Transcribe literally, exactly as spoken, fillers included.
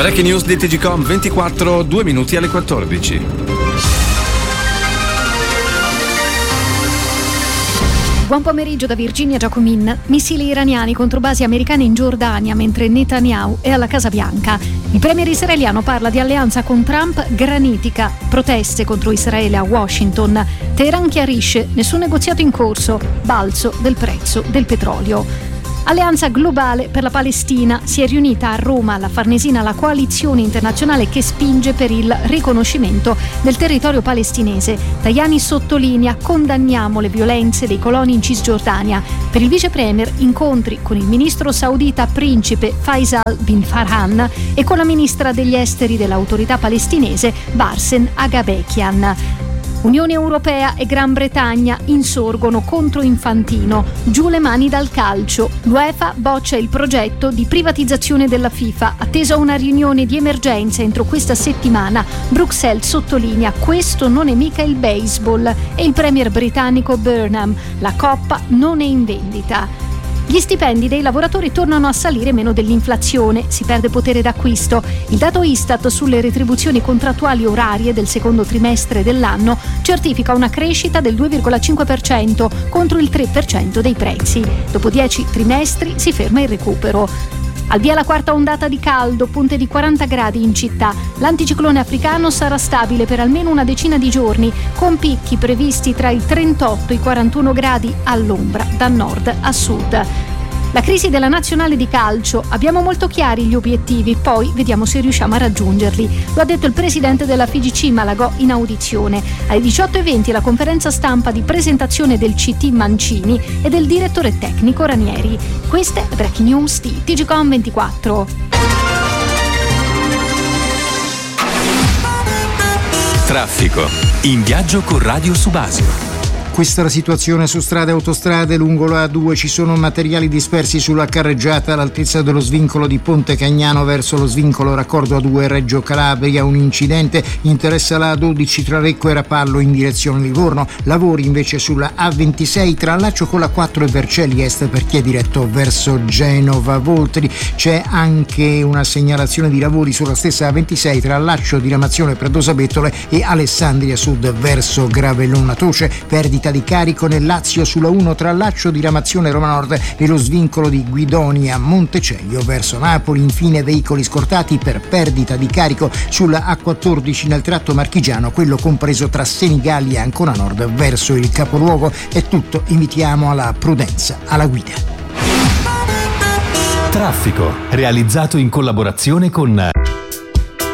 Breaking news di T G Com ventiquattro, due minuti alle quattordici. Buon pomeriggio da Virginia Giacomin. Missili iraniani contro basi americane in Giordania mentre Netanyahu è alla Casa Bianca. Il premier israeliano parla di alleanza con Trump granitica. Proteste contro Israele a Washington. Teheran chiarisce nessun negoziato in corso. Balzo del prezzo del petrolio. Alleanza globale per la Palestina. Si è riunita a Roma alla Farnesina la coalizione internazionale che spinge per il riconoscimento del territorio palestinese. Tajani sottolinea: condanniamo le violenze dei coloni in Cisgiordania. Per il vice premier incontri con il ministro saudita principe Faisal bin Farhan e con la ministra degli esteri dell'autorità palestinese Bassem Agabekian. Unione Europea e Gran Bretagna insorgono contro Infantino. Giù le mani dal calcio. L'UEFA boccia il progetto di privatizzazione della FIFA. Attesa una riunione di emergenza entro questa settimana. Bruxelles sottolinea: questo non è mica il baseball. E il premier britannico Burnham: la coppa non è in vendita. Gli stipendi dei lavoratori tornano a salire meno dell'inflazione, si perde potere d'acquisto. Il dato Istat sulle retribuzioni contrattuali orarie del secondo trimestre dell'anno certifica una crescita del due virgola cinque per cento contro il tre per cento dei prezzi. Dopo dieci trimestri si ferma il recupero. Al via la quarta ondata di caldo, punte di quaranta gradi in città. L'anticiclone africano sarà stabile per almeno una decina di giorni, con picchi previsti tra i trentotto e i quarantuno gradi all'ombra, da nord a sud. La crisi della nazionale di calcio. Abbiamo molto chiari gli obiettivi, poi vediamo se riusciamo a raggiungerli. Lo ha detto il presidente della F I G C Malagò in audizione. Alle diciotto e venti la conferenza stampa di presentazione del C T Mancini e del direttore tecnico Ranieri. Queste le breaking news di T G Com ventiquattro. Traffico. In viaggio con Radio Subasio. Questa è la situazione su strade e autostrade. Lungo la A due ci sono materiali dispersi sulla carreggiata all'altezza dello svincolo di Ponte Cagnano verso lo svincolo raccordo A due Reggio Calabria. Un incidente interessa la A dodici tra Recco e Rapallo in direzione Livorno. Lavori invece sulla A ventisei tra Allaccio con la quattro e Vercelli Est per chi è diretto verso Genova. Voltri. C'è anche una segnalazione di lavori sulla stessa A ventisei tra Allaccio, diramazione Pradosa Bettole e Alessandria Sud verso Gravellona Toce. Perdita di carico nel Lazio sulla uno tra Allaccio, diramazione Roma Nord e lo svincolo di Guidonia Montecelio verso Napoli. Infine veicoli scortati per perdita di carico sulla A quattordici nel tratto marchigiano, quello compreso tra Senigallia e Ancona Nord verso il capoluogo. È tutto, invitiamo alla prudenza alla guida. Traffico, realizzato in collaborazione con